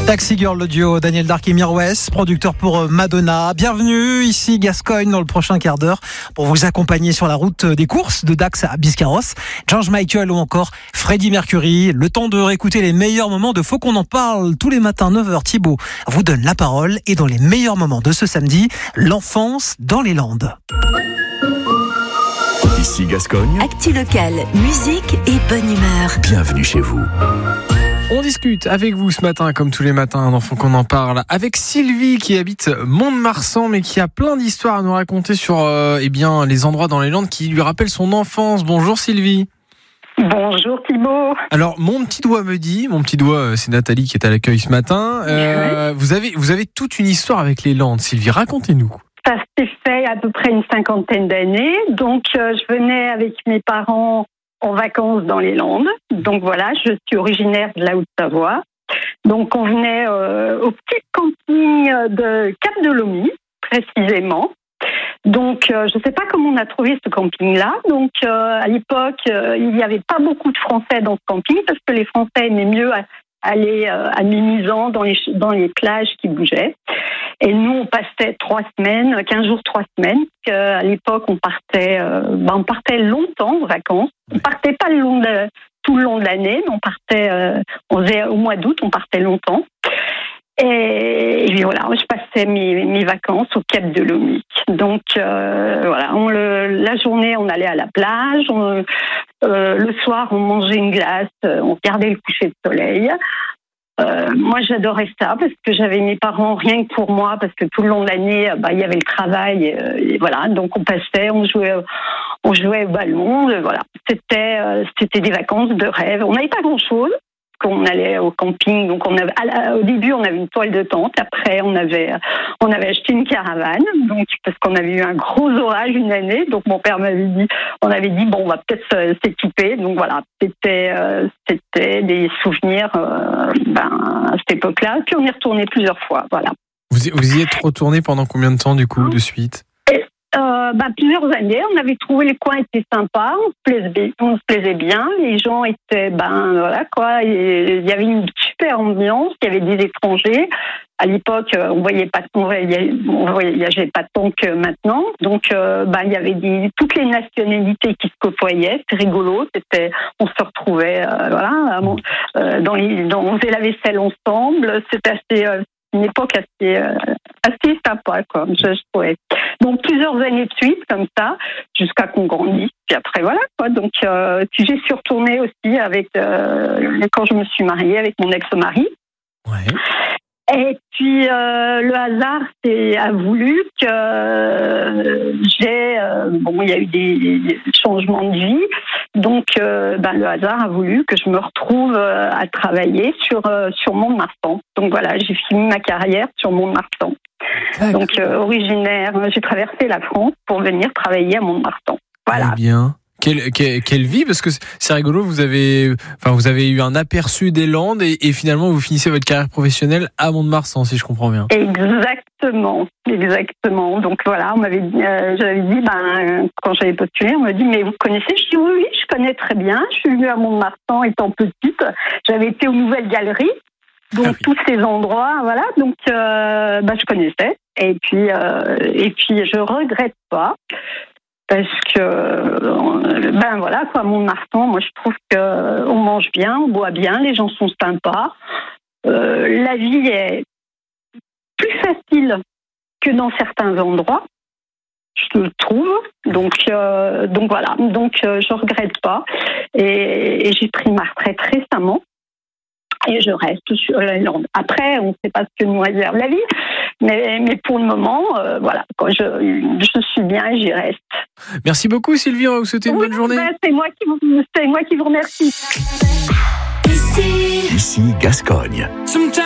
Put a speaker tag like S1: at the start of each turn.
S1: Taxi Girl, le duo Daniel Dark et Mirwes, producteur pour Madonna. Bienvenue ici Gascogne dans le prochain quart d'heure pour vous accompagner sur la route des courses de Dax à Biscarrosse. George Michael ou encore Freddie Mercury. Le temps de réécouter les meilleurs moments de Faut qu'on en parle tous les matins 9h. Thibaut vous donne la parole et dans les meilleurs moments de ce samedi, l'enfance dans les Landes.
S2: Ici Gascogne.
S3: Actu local, musique et bonne humeur.
S2: Bienvenue chez vous.
S4: On discute avec vous ce matin, comme tous les matins, dans Faut qu'on en parle, avec Sylvie qui habite Mont-de-Marsan, mais qui a plein d'histoires à nous raconter sur les endroits dans les Landes qui lui rappellent son enfance. Bonjour Sylvie.
S5: Bonjour Thibaut.
S4: Alors mon petit doigt c'est Nathalie qui est à l'accueil ce matin. Vous avez toute une histoire avec les Landes, Sylvie, racontez-nous.
S5: Ça s'est fait à peu près une 50aine d'années. Donc je venais avec mes parents en vacances dans les Landes. Donc voilà, je suis originaire de la Haute-Savoie. Donc on venait au petit camping de Cap-de-Lomy, précisément. Donc je ne sais pas comment on a trouvé ce camping-là. Donc à l'époque, il n'y avait pas beaucoup de Français dans ce camping parce que les Français aimaient mieux aller à Mimizan dans les plages qui bougeaient. Et nous, on passait 15 jours, 3 semaines. À l'époque, on partait longtemps en vacances. On partait pas tout le long de l'année, mais on faisait au mois d'août, on partait longtemps. Et puis voilà, je passais mes vacances au Cap-de-Lomy. Donc la journée, on allait à la plage. Le soir, on mangeait une glace, on regardait le coucher de soleil. Moi, j'adorais ça parce que j'avais mes parents rien que pour moi, parce que tout le long de l'année, il y avait le travail et voilà. Donc on passait, on jouait au ballon. Voilà, c'était des vacances de rêve. On n'avait pas grand-chose. Qu'on allait au camping, donc au début on avait une toile de tente, après on avait acheté une caravane, donc parce qu'on avait eu un gros orage une année, donc mon père on avait dit bon, on va peut-être s'équiper, donc voilà, c'était des souvenirs à cette époque-là, puis on y retournait plusieurs fois, voilà.
S4: Vous y êtes retourné pendant combien de temps du coup de suite?
S5: Plusieurs années, on avait trouvé les coins étaient sympas, on se plaisait bien, les gens étaient, il y avait une super ambiance, il y avait des étrangers. À l'époque, on voyageait pas tant que maintenant, donc il y avait toutes les nationalités qui se côtoyaient, c'était rigolo, on se retrouvait, on faisait la vaisselle ensemble, c'était une époque assez sympa, quoi, je trouvais. Donc plusieurs années de suite comme ça, jusqu'à qu'on grandisse. Puis après voilà, quoi. Donc puis j'y suis retournée aussi quand je me suis mariée avec mon ex-mari.
S4: Ouais.
S5: Et puis le hasard a voulu que il y a eu des changements de vie, donc le hasard a voulu que je me retrouve à travailler sur Mont-de-Marsan. Donc voilà, j'ai fini ma carrière sur Mont-de-Marsan.
S4: D'accord.
S5: Donc originaire, j'ai traversé la France pour venir travailler à Mont-de-Marsan. Voilà.
S4: Eh bien. Quelle vie, parce que c'est rigolo, vous avez eu un aperçu des Landes et finalement vous finissez votre carrière professionnelle à Mont-de-Marsan, si je comprends bien.
S5: Exactement. Donc voilà, j'avais dit, quand j'avais postulé, on m'a dit, mais vous connaissez? Je dis oui, je connais très bien. Je suis venue à Mont-de-Marsan étant petite. J'avais été aux Nouvelles Galeries, donc tous ces endroits, voilà. Donc je connaissais. Et puis je regrette pas. Parce que, Mont-de-Marsan, moi je trouve qu'on mange bien, on boit bien, les gens sont sympas. La vie est plus facile que dans certains endroits, je le trouve. Donc voilà, je regrette pas. Et j'ai pris ma retraite récemment. Et je reste sur la Lande. Après, on ne sait pas ce que nous réserve la vie, mais pour le moment, quand je suis bien et j'y reste.
S4: Merci beaucoup Sylvie, on va vous souhaiter une bonne journée.
S5: C'est moi qui vous remercie.
S2: Ici Gascogne.